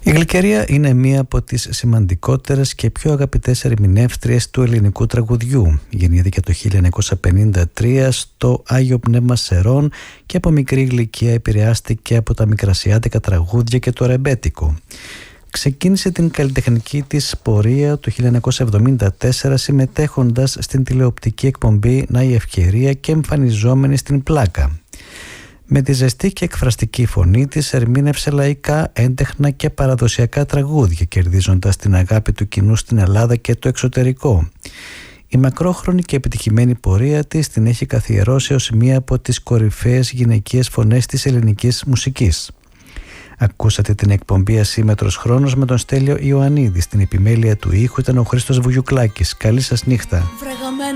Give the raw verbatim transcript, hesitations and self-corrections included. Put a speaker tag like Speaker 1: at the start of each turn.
Speaker 1: Η Γλυκερία είναι μία από τις σημαντικότερες και πιο αγαπητές ερμηνεύτριες του ελληνικού τραγουδιού. Γεννήθηκε το χίλια εννιακόσια πενήντα τρία στο Άγιο Πνεύμα Σερών και από μικρή ηλικία επηρεάστηκε από τα μικρασιάτικα τραγούδια και το ρεμπέτικο. Ξεκίνησε την καλλιτεχνική της πορεία το χίλια εννιακόσια εβδομήντα τέσσερα συμμετέχοντας στην τηλεοπτική εκπομπή «Να η Ευκαιρία» και εμφανιζόμενη στην Πλάκα. Με τη ζεστή και εκφραστική φωνή της ερμήνευσε λαϊκά, έντεχνα και παραδοσιακά τραγούδια, κερδίζοντας την αγάπη του κοινού στην Ελλάδα και το εξωτερικό. Η μακρόχρονη και επιτυχημένη πορεία της την έχει καθιερώσει ως μία από τις κορυφαίες γυναικείες φωνές της ελληνικής μουσικής. Ακούσατε την εκπομπή «Ασύμετρος χρόνος» με τον Στέλιο Ιωαννίδη. Στην επιμέλεια του ήχου ήταν ο Χρήστος Βουγιουκλάκης. Καλή σας νύχτα.